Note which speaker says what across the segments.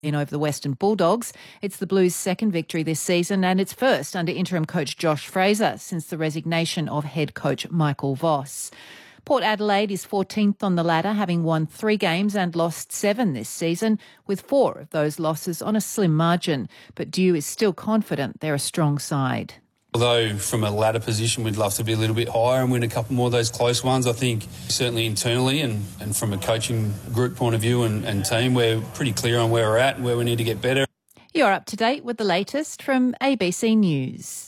Speaker 1: over the Western Bulldogs. It's the Blues' second victory this season and its first under interim coach Josh Fraser since the resignation of head coach Michael Voss. Port Adelaide is 14th on the ladder, having won 3 games and lost 7 this season, with 4 of those losses on a slim margin. But Dew is still confident they're a strong side.
Speaker 2: Although from a ladder position we'd love to be a little bit higher and win a couple more of those close ones, I think certainly internally and from a coaching group point of view and team, we're pretty clear on where we're at and where we need to get better.
Speaker 1: You're up to date with the latest from ABC News.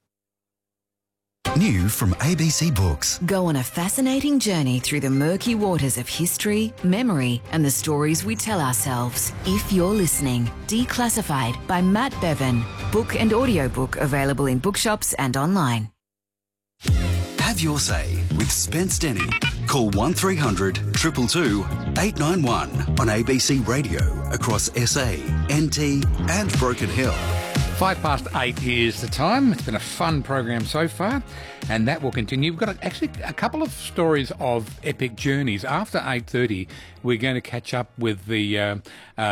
Speaker 3: New from ABC Books.
Speaker 4: Go on a fascinating journey through the murky waters of history, memory, and the stories we tell ourselves. If You're Listening, Declassified by Matt Bevan. Book and audiobook available in bookshops and online.
Speaker 3: Have your say with Spence Denny. Call 1300 222 891 on ABC Radio across SA, NT and Broken Hill.
Speaker 5: 8:05 is the time. It's been a fun program so far, and that will continue. We've got actually a couple of stories of epic journeys. After 8:30, we're going to catch up with the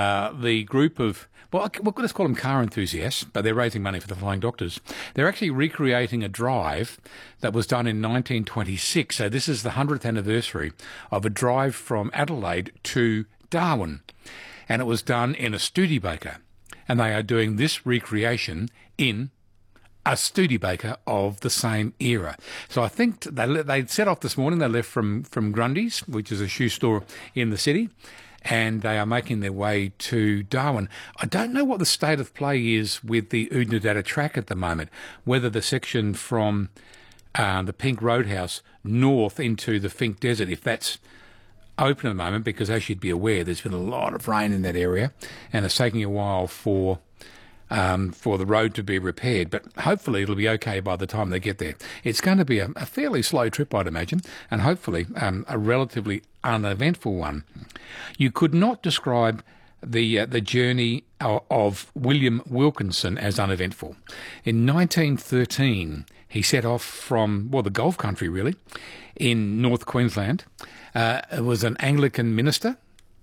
Speaker 5: group of, well, let's call them car enthusiasts, but they're raising money for the Flying Doctors. They're actually recreating a drive that was done in 1926. So this is the 100th anniversary of a drive from Adelaide to Darwin, and it was done in a Studebaker. And they are doing this recreation in a Studebaker of the same era. So I think they set off this morning. They left from Grundy's, which is a shoe store in the city, and they are making their way to Darwin. I don't know what the state of play is with the Oodnadatta track at the moment, whether the section from the Pink Roadhouse north into the Fink Desert, if that's open at the moment, because as you'd be aware, there's been a lot of rain in that area and it's taking a while for the road to be repaired, but hopefully it'll be okay by the time they get there. It's going to be a fairly slow trip, I'd imagine, and hopefully a relatively uneventful one. You could not describe the journey of William Wilkinson as uneventful. In 1913, he set off from, the Gulf country really, in North Queensland. Was an Anglican minister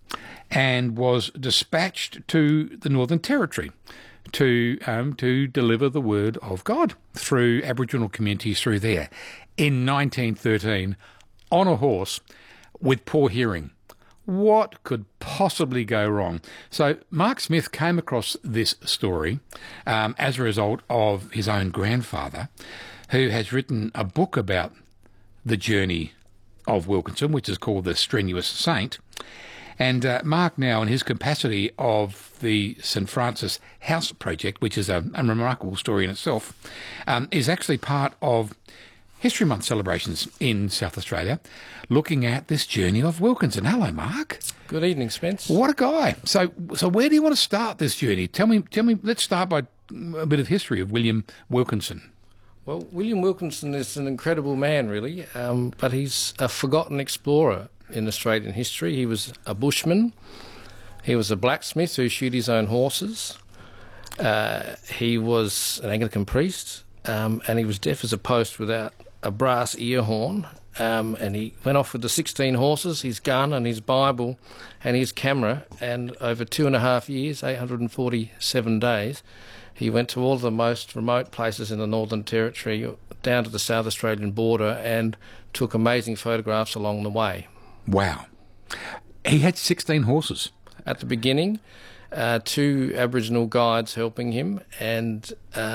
Speaker 5: and was dispatched to the Northern Territory to deliver the word of God through Aboriginal communities through there. In 1913, on a horse with poor hearing. What could possibly go wrong? So Mark Smith came across this story as a result of his own grandfather, who has written a book about the journey of Wilkinson, which is called The Strenuous Saint. And Mark now, in his capacity of the St Francis House Project, which is a remarkable story in itself, is actually part of History Month celebrations in South Australia, looking at this journey of Wilkinson. Hello, Mark.
Speaker 6: Good evening, Spence.
Speaker 5: What a guy. So where do you want to start this journey? Tell me, let's start by a bit of history of William Wilkinson.
Speaker 6: Well, William Wilkinson is an incredible man, really, but he's a forgotten explorer in Australian history. He was a bushman. He was a blacksmith who shoot his own horses. He was an Anglican priest, and he was deaf as a post without a brass ear horn. And he went off with the 16 horses, his gun and his Bible and his camera, and over 2.5 years, 847 days, he went to all the most remote places in the Northern Territory, down to the South Australian border, and took amazing photographs along the way.
Speaker 5: Wow. He had 16 horses.
Speaker 6: At the beginning, 2 Aboriginal guides helping him, and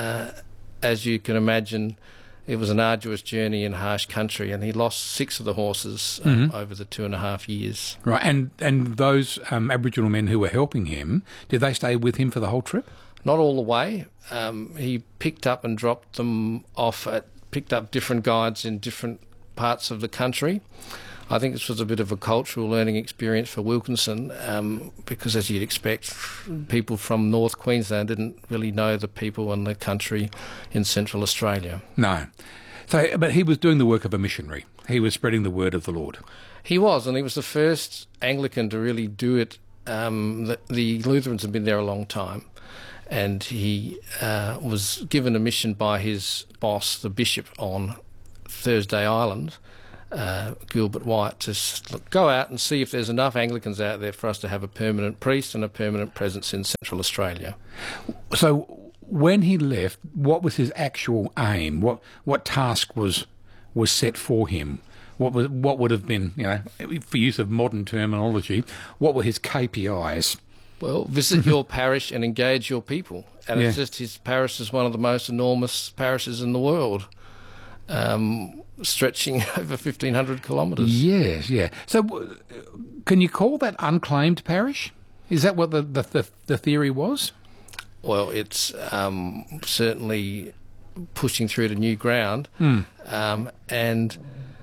Speaker 6: as you can imagine, it was an arduous journey in harsh country, and he lost 6 of the horses over the 2.5 years.
Speaker 5: Right, and those Aboriginal men who were helping him, did they stay with him for the whole trip?
Speaker 6: Not all the way. He picked up and dropped them off picked up different guides in different parts of the country. I think this was a bit of a cultural learning experience for Wilkinson because, as you'd expect, people from North Queensland didn't really know the people and the country in Central Australia.
Speaker 5: No. So, but he was doing the work of a missionary. He was spreading the word of the Lord.
Speaker 6: He was, and he was the first Anglican to really do it. The Lutherans had been there a long time. And he was given a mission by his boss, the bishop, on Thursday Island, Gilbert White to go out and see if there's enough Anglicans out there for us to have a permanent priest and a permanent presence in Central Australia.
Speaker 5: So when he left, what was his actual aim? What task was set for him? What would have been, for use of modern terminology, what were his KPIs?
Speaker 6: Well, visit your parish and engage your people. And it's just his parish is one of the most enormous parishes in the world. Stretching over 1,500 kilometres.
Speaker 5: Yes, yeah. So can you call that unclaimed parish? Is that what the theory was?
Speaker 6: Well, it's certainly pushing through to new ground. And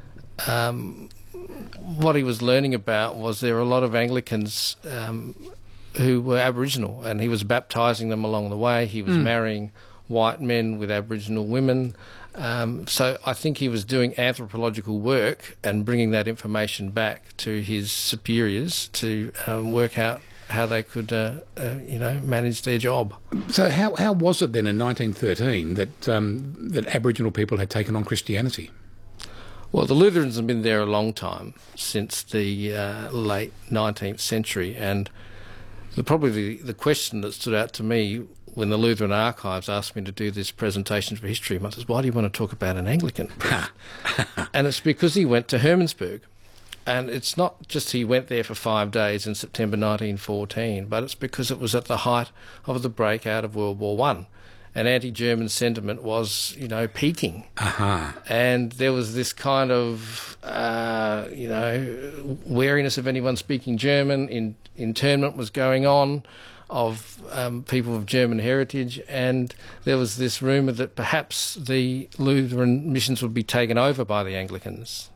Speaker 6: what he was learning about was there were a lot of Anglicans who were Aboriginal, and he was baptising them along the way. He was marrying white men with Aboriginal women. So I think he was doing anthropological work and bringing that information back to his superiors to work out how they could, manage their job.
Speaker 5: So how was it then in 1913 that Aboriginal people had taken on Christianity?
Speaker 6: Well, the Lutherans have been there a long time, since the late 19th century, and probably the question that stood out to me when the Lutheran Archives asked me to do this presentation for History Month is, why do you want to talk about an Anglican? And it's because he went to Hermannsburg. And it's not just he went there for 5 days in September 1914, but it's because it was at the height of the breakout of World War I. And anti-German sentiment was, peaking. And there was this kind of, wariness of anyone speaking German. Internment was going on of people of German heritage, and there was this rumour that perhaps the Lutheran missions would be taken over by the Anglicans.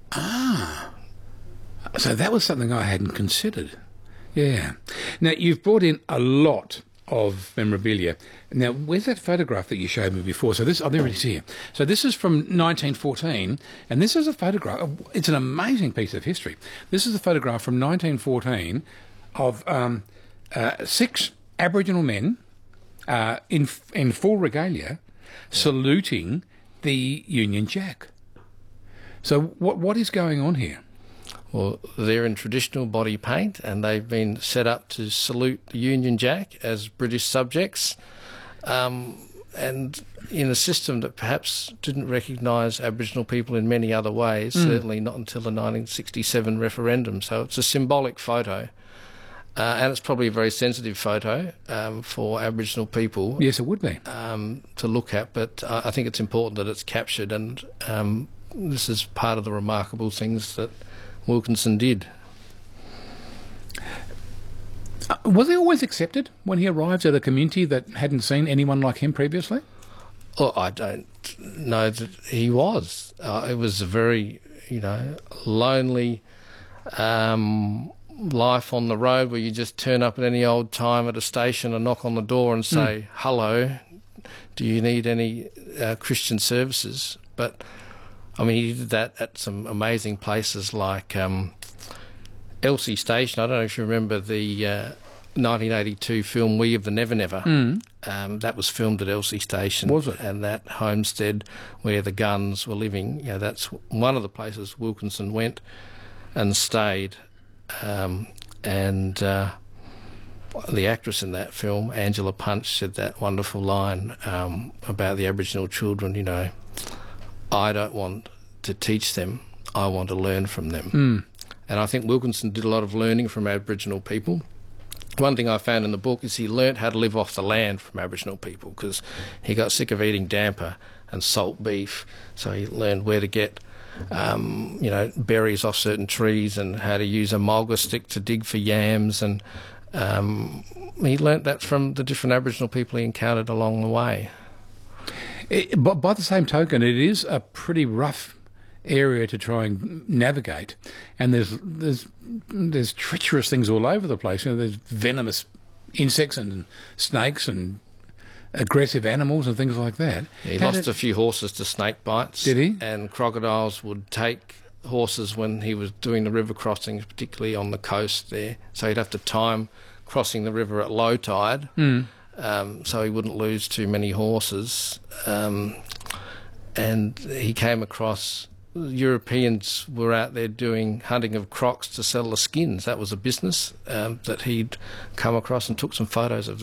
Speaker 5: So that was something I hadn't considered. Yeah. Now, you've brought in a lot of memorabilia. Now, where's that photograph that you showed me before? So this, there it is here. So this is from 1914, and this is a photograph. It's an amazing piece of history. This is a photograph from 1914 of 6 Aboriginal men in full regalia saluting the Union Jack. So what is going on here?
Speaker 6: Well, they're in traditional body paint, and they've been set up to salute the Union Jack as British subjects, and in a system that perhaps didn't recognise Aboriginal people in many other ways, certainly not until the 1967 referendum. So it's a symbolic photo. And it's probably a very sensitive photo for Aboriginal people.
Speaker 5: Yes, it would be.
Speaker 6: To look at, but I think it's important that it's captured, and this is part of the remarkable things that Wilkinson did.
Speaker 5: Was he always accepted when he arrived at a community that hadn't seen anyone like him previously?
Speaker 6: Well, I don't know that he was. It was a very, lonely life on the road where you just turn up at any old time at a station and knock on the door and say, hello, do you need any Christian services? But, he did that at some amazing places like Elsie Station. I don't know if you remember the 1982 film We of the Never Never. That was filmed at Elsie Station.
Speaker 5: Was it?
Speaker 6: And that homestead where the Guns were living, that's one of the places Wilkinson went and stayed. And the actress in that film, Angela Punch, said that wonderful line about the Aboriginal children, I don't want to teach them, I want to learn from them. And I think Wilkinson did a lot of learning from Aboriginal people. One thing I found in the book is he learnt how to live off the land from Aboriginal people, because he got sick of eating damper and salt beef, so he learned where to get berries off certain trees and how to use a mulga stick to dig for yams, and he learnt that from the different Aboriginal people he encountered along the way.
Speaker 5: But by the same token, it is a pretty rough area to try and navigate, and there's treacherous things all over the place. There's venomous insects and snakes and aggressive animals and things like that.
Speaker 6: He lost a few horses to snake bites.
Speaker 5: Did he?
Speaker 6: And crocodiles would take horses when he was doing the river crossings, particularly on the coast there. So he'd have to time crossing the river at low tide, so he wouldn't lose too many horses. And he came across Europeans were out there doing hunting of crocs to sell the skins. That was a business that he'd come across, and took some photos of